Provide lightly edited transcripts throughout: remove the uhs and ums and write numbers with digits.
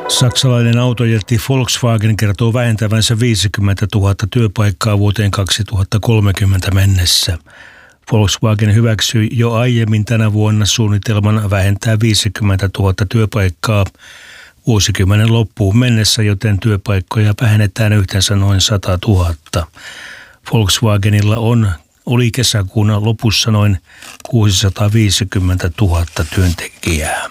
Saksalainen autojätti Volkswagen kertoo vähentävänsä 50 000 työpaikkaa vuoteen 2030 mennessä. Volkswagen hyväksyi jo aiemmin tänä vuonna suunnitelman vähentää 50 000 työpaikkaa vuosikymmenen loppuun mennessä, joten työpaikkoja vähennetään yhteensä noin 100 000. Volkswagenilla oli kesäkuun lopussa noin 650 000 työntekijää.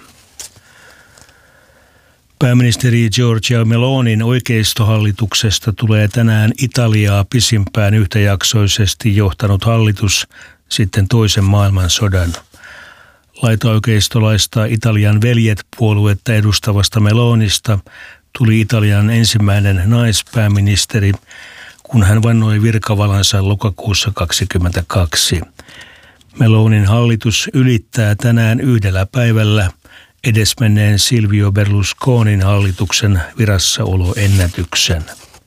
Pääministeri Giorgia Melonin oikeistohallituksesta tulee tänään Italiaa pisimpään yhtäjaksoisesti johtanut hallitus sitten toisen maailmansodan. Laitaoikeistolaista Italian veljet-puoluetta edustavasta Melonista tuli Italian ensimmäinen naispääministeri, kun hän vannoi virkavalansa lokakuussa 2022. Melonin hallitus ylittää tänään yhdellä päivällä edesmenneen Silvio Berlusconin hallituksen virassaoloennätyksen.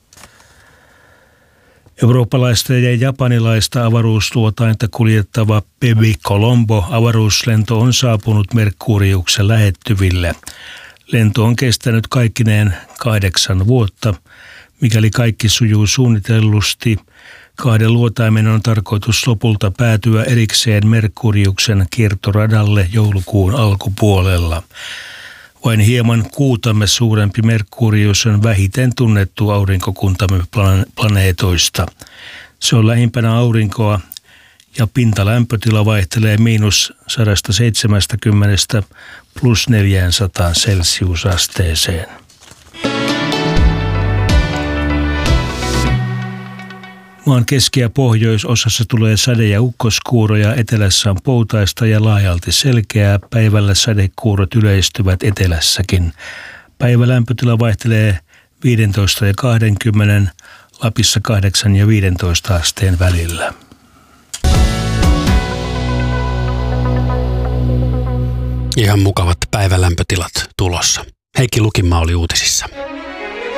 Eurooppalaista ja japanilaista avaruustuotainta kuljettava Bepi Colombo avaruuslento on saapunut Merkuriuksen lähettyville. Lento on kestänyt kaikkineen 8 vuotta. Mikäli kaikki sujuu suunnitellusti, 2 luotaimen on tarkoitus lopulta päätyä erikseen Merkuriuksen kiertoradalle joulukuun alkupuolella. Vain hieman kuutamme suurempi Merkurius on vähiten tunnettu aurinkokuntamme planeetoista. Se on lähimpänä aurinkoa ja pintalämpötila vaihtelee -170 +400 celsiusasteeseen. Maan keski- ja pohjoisosassa tulee sade- ja ukkoskuuroja, etelässä on poutaista ja laajalti selkeää. Päivällä sadekuurot yleistyvät etelässäkin. Päivälämpötila vaihtelee 15 ja 20, Lapissa 8 ja 15 asteen välillä. Ihan mukavat päivälämpötilat tulossa. Heikki Lukinmaa oli uutisissa.